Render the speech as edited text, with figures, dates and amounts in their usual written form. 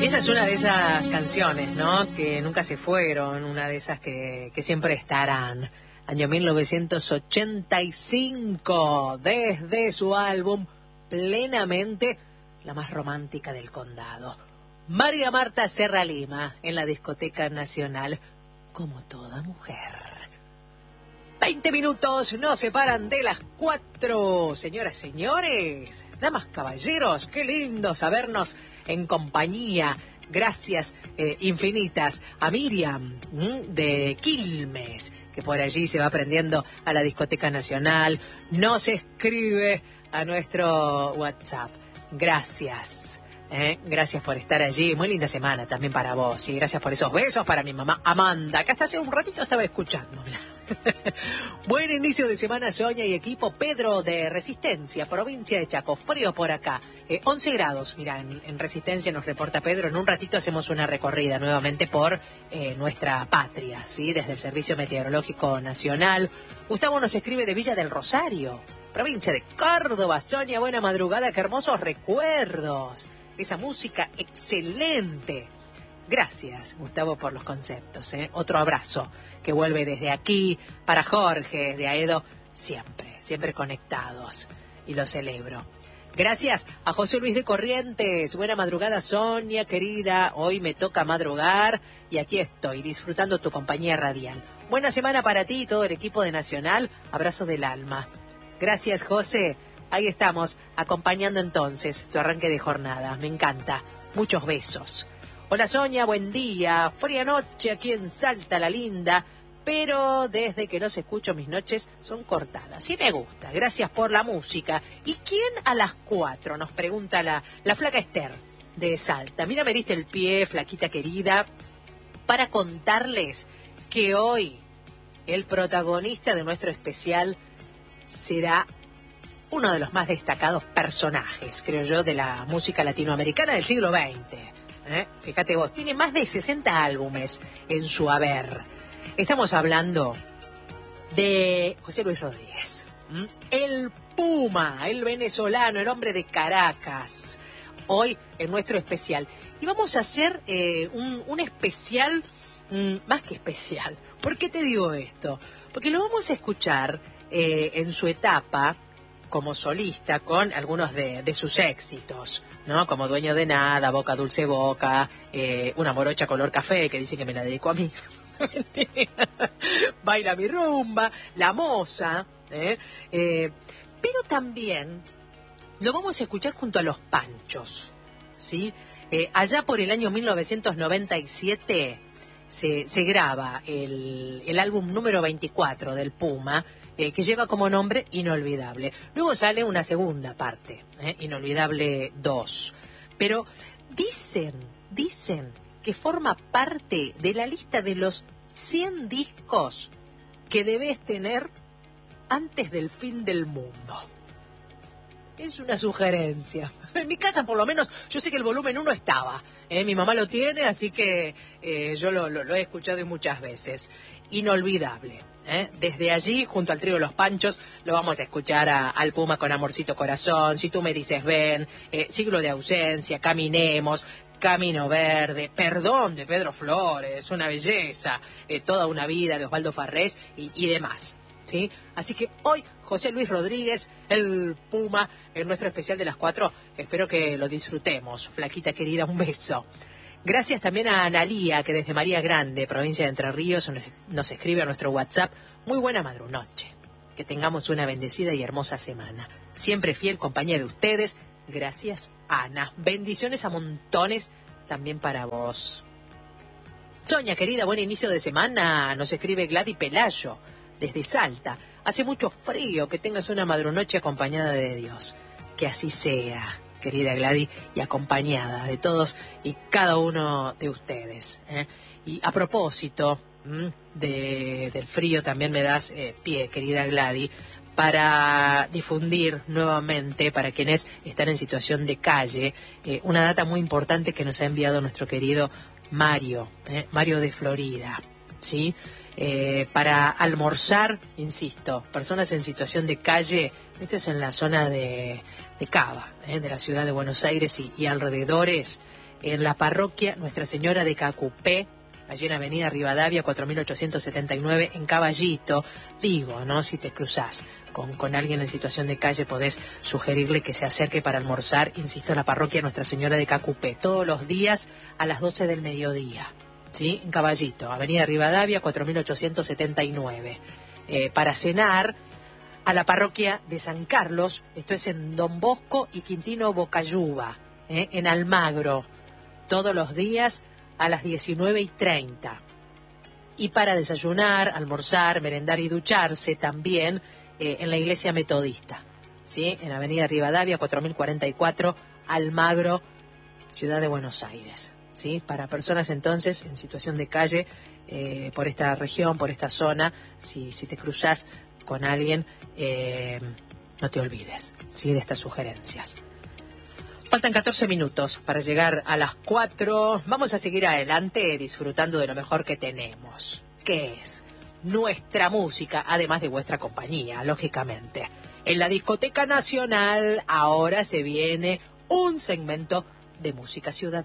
esta es una de esas canciones, ¿no? Que nunca se fueron, una de esas que siempre estarán. Año 1985, desde su álbum Plenamente, la más romántica del condado. María Marta Serra Lima, en la Discoteca Nacional, como toda mujer. 20 minutos nos separan de las 4. Señoras, señores, damas, caballeros, qué lindo sabernos en compañía. Gracias infinitas a Miriam de Quilmes, que por allí se va prendiendo a la Discoteca Nacional. Nos escribe a nuestro WhatsApp. Gracias. Gracias por estar allí. Muy linda semana también para vos. Y gracias por esos besos para mi mamá Amanda, que hasta hace un ratito estaba escuchando. Buen inicio de semana, Sonia y equipo. Pedro de Resistencia, provincia de Chaco. Frío por acá. 11 grados, mira, en Resistencia nos reporta Pedro. En un ratito hacemos una recorrida nuevamente por nuestra patria, ¿sí? Desde el Servicio Meteorológico Nacional. Gustavo nos escribe de Villa del Rosario, provincia de Córdoba. Sonia, buena madrugada, qué hermosos recuerdos. Esa música excelente. Gracias, Gustavo, por los conceptos. Otro abrazo que vuelve desde aquí para Jorge de Aedo, siempre conectados. Y lo celebro. Gracias a José Luis de Corrientes. Buena madrugada, Sonia, querida. Hoy me toca madrugar y aquí estoy, disfrutando tu compañía radial. Buena semana para ti y todo el equipo de Nacional. Abrazo del alma. Gracias, José. Ahí estamos, acompañando entonces tu arranque de jornada. Me encanta. Muchos besos. Hola, Sonia, buen día. Fría noche aquí en Salta la Linda, pero desde que los escucho mis noches son cortadas. Y me gusta. Gracias por la música. ¿Y quién a las 4? Nos pregunta la flaca Esther de Salta. Mira, me diste el pie, flaquita querida, para contarles que hoy el protagonista de nuestro especial será uno de los más destacados personajes, creo yo, de la música latinoamericana del siglo XX. Fíjate vos, tiene más de 60 álbumes en su haber. Estamos hablando de José Luis Rodríguez, el Puma, el venezolano, el hombre de Caracas, hoy en nuestro especial. Y vamos a hacer un especial, más que especial. ¿Por qué te digo esto? Porque lo vamos a escuchar en su etapa como solista con algunos de sus éxitos, ¿no? Como Dueño de Nada, Boca Dulce Boca, Una Morocha Color Café, que dice que me la dedicó a mí. Baila mi rumba, La Moza, pero también lo vamos a escuchar junto a Los Panchos, ¿sí? Allá por el año 1997 se graba el álbum número 24 del Puma, que lleva como nombre Inolvidable. Luego sale una segunda parte, Inolvidable 2. Pero dicen que forma parte de la lista de los 100 discos que debes tener antes del fin del mundo. Es una sugerencia. En mi casa, por lo menos, yo sé que el volumen 1 estaba. Mi mamá lo tiene, así que yo lo he escuchado muchas veces. Inolvidable. Desde allí, junto al trío Los Panchos, lo vamos a escuchar al Puma con Amorcito Corazón, Si tú me dices ven, Siglo de ausencia, Caminemos, Camino Verde, Perdón de Pedro Flores, Una belleza, Toda una vida de Osvaldo Farrés y demás, ¿sí? Así que hoy, José Luis Rodríguez, el Puma, en nuestro especial de las 4, espero que lo disfrutemos. Flaquita querida, un beso. Gracias también a Analía, que desde María Grande, provincia de Entre Ríos, nos escribe a nuestro WhatsApp. Muy buena madrunoche. Que tengamos una bendecida y hermosa semana. Siempre fiel compañía de ustedes. Gracias, Ana. Bendiciones a montones también para vos. Sonia, querida, buen inicio de semana. Nos escribe Gladys Pelayo, desde Salta. Hace mucho frío. Que tengas una madrunoche acompañada de Dios. Que así sea, querida Gladys, y acompañada de todos y cada uno de ustedes. Y a propósito del frío, también me das pie, querida Gladys, para difundir nuevamente, para quienes están en situación de calle, una data muy importante que nos ha enviado nuestro querido Mario de Florida, ¿sí? Para almorzar, insisto, personas en situación de calle, esto es en la zona de Cava, de la ciudad de Buenos Aires y alrededores, en la parroquia Nuestra Señora de Cacupé, allí en Avenida Rivadavia 4879 en Caballito. Digo, ¿no? Si te cruzás con alguien en situación de calle, podés sugerirle que se acerque para almorzar, insisto, en la parroquia Nuestra Señora de Cacupé, todos los días a las 12 del mediodía, ¿sí? En Caballito, Avenida Rivadavia 4879. Para cenar, a la parroquia de San Carlos, esto es en Don Bosco y Quintino Bocayuba, en Almagro, todos los días a las 19:30. Y para desayunar, almorzar, merendar y ducharse también en la iglesia metodista, ¿sí? En Avenida Rivadavia 4044, Almagro, Ciudad de Buenos Aires, ¿sí? Para personas entonces en situación de calle por esta región, por esta zona, si te cruzás con alguien, no te olvides, ¿sí? De estas sugerencias. Faltan 14 minutos para llegar a las 4. Vamos a seguir adelante disfrutando de lo mejor que tenemos, que es nuestra música, además de vuestra compañía, lógicamente. En la Discoteca Nacional ahora se viene un segmento de música ciudadana.